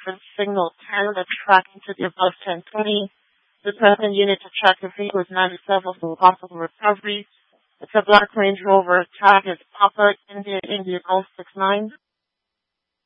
different signal 10 that's tracking to the above 1020. The present unit to track the vehicle is 97 for possible recovery. It's a black Range Rover. Tag is Papa India Golf 69.